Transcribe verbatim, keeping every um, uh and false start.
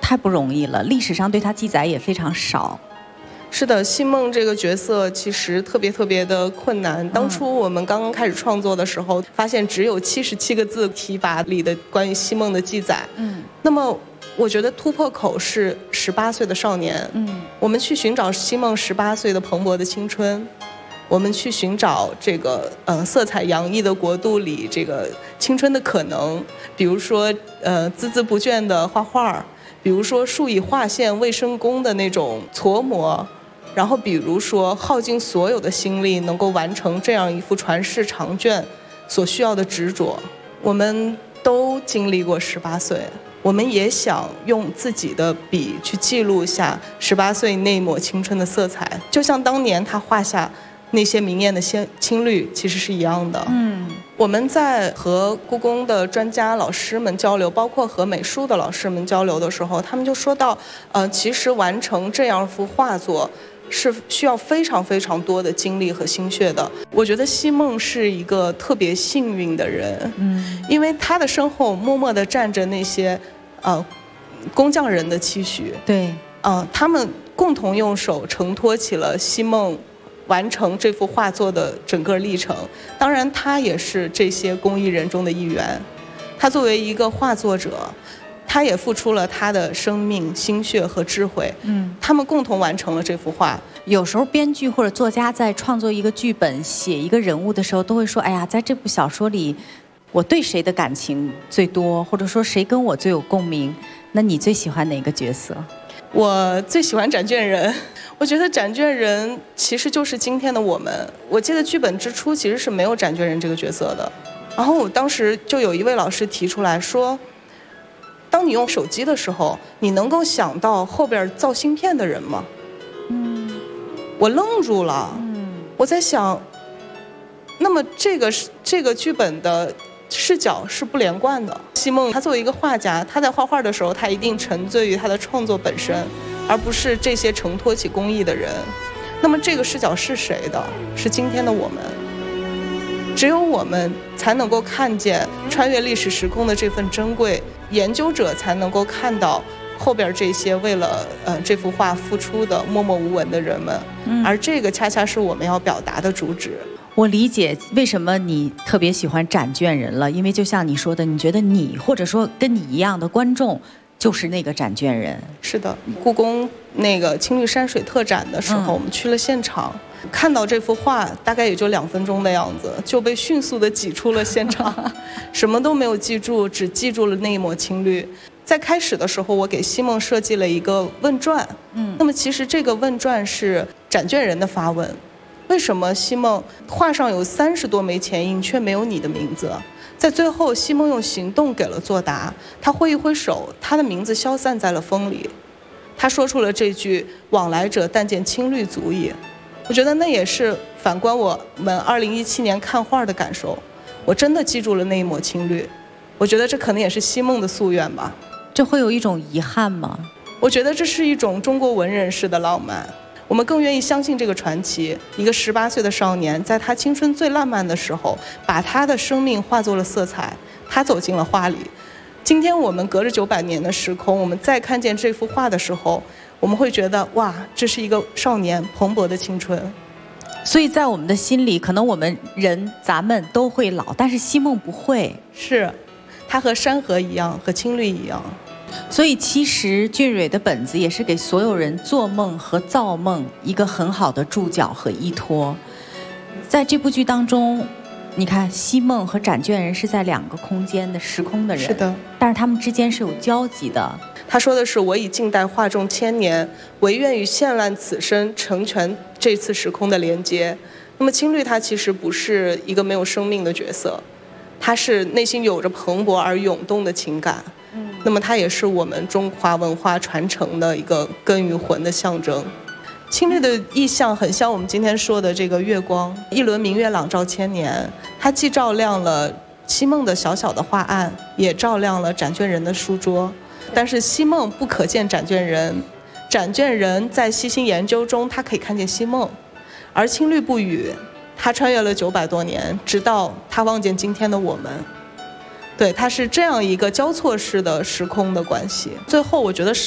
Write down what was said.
太不容易了，历史上对他记载也非常少。 是的，西梦这个角色其实特别特别的困难。当初我们刚刚开始创作的时候，发现只有七十七个字提拔里的关于西梦的记载。嗯，那么我觉得突破口是十八岁的少年。嗯，我们去寻找西梦十八岁的蓬勃的青春，我们去寻找这个呃色彩洋溢的国度里这个青春的可能，比如说呃孜孜不倦的画画，比如说数以划线未生功的那种琢磨。然后比如说耗尽所有的心力能够完成这样一幅传世长卷所需要的执着。我们都经历过十八岁，我们也想用自己的笔去记录下十八岁那一抹青春的色彩，就像当年他画下那些明艳的青绿其实是一样的。嗯，我们在和故宫的专家老师们交流，包括和美术的老师们交流的时候，他们就说到呃，其实完成这样一幅画作是需要非常非常多的精力和心血的。我觉得西梦是一个特别幸运的人，嗯，因为他的身后默默地站着那些呃工匠人的期许， 对， 呃，他们共同用手承托起了西梦完成这幅画作的整个历程。当然，他也是这些工艺人中的一员。他作为一个画作者，他也付出了他的生命、心血和智慧。嗯，他们共同完成了这幅画。 有时候编剧或者作家在创作一个剧本、写一个人物的时候，都会说：“哎呀，在这部小说里，我对谁的感情最多，或者说谁跟我最有共鸣？”那你最喜欢哪个角色？ 我最喜欢展卷人。我觉得展卷人其实就是今天的我们。我记得剧本之初其实是没有展卷人这个角色的，然后我当时就有一位老师提出来说，当你用手机的时候，你能够想到后边造芯片的人吗？嗯，我愣住了。嗯，我在想，那么这个这个剧本的视角是不连贯的。西梦他作为一个画家，他在画画的时候，他一定沉醉于他的创作本身，而不是这些承托起工艺的人。那么这个视角是谁的？是今天的我们。只有我们才能够看见穿越历史时空的这份珍贵，研究者才能够看到后边这些为了呃这幅画付出的默默无闻的人们。嗯，而这个恰恰是我们要表达的主旨。 我理解为什么你特别喜欢展卷人了，因为就像你说的，你觉得你或者说跟你一样的观众就是那个展卷人。 是的，故宫那个青绿山水特展的时候，嗯，我们去了现场，看到这幅画大概也就两分钟的样子，就被迅速地挤出了现场什么都没有记住，只记住了那一抹青绿。在开始的时候，我给西梦设计了一个问传。嗯，那么其实这个问传是展卷人的发问：为什么西梦画上有三十多枚前印，却没有你的名字？在最后，西梦用行动给了作答。他挥一挥手，他的名字消散在了风里。他说出了这句“往来者但见青绿足矣”。我觉得那也是反观我们二零一七年看画的感受。我真的记住了那一抹青绿。我觉得这可能也是西梦的夙愿吧。 这会有一种遗憾吗？ 我觉得这是一种中国文人式的浪漫。我们更愿意相信这个传奇，一个十八岁的少年，在他青春最烂漫的时候，把他的生命化作了色彩，他走进了画里。今天我们隔着九百年的时空，我们再看见这幅画的时候，我们会觉得哇，这是一个少年蓬勃的青春。 所以在我们的心里，可能我们人咱们都会老，但是西梦不会。 是，他和山河一样，和青绿一样。 所以其实俊蕊的本子也是给所有人做梦和造梦一个很好的注脚和依托。在这部剧当中，你看西梦和展卷人是在两个空间的时空的人， 是的， 但是他们之间是有交集的。 他说的是：我以近代画众千年，唯愿与现烂此生成全这次时空的连接。那么青绿他其实不是一个没有生命的角色，他是内心有着蓬勃而涌动的情感。嗯，那么它也是我们中华文化传承的一个根与魂的象征。青绿的意象很像我们今天说的这个月光，一轮明月朗照千年。它既照亮了西梦的小小的画案，也照亮了展卷人的书桌。但是西梦不可见展卷人，展卷人在细心研究中，他可以看见西梦。而青绿不语，他穿越了九百多年，直到他望见今天的我们。对，它是这样一个交错式的时空的关系。最后，我觉得是。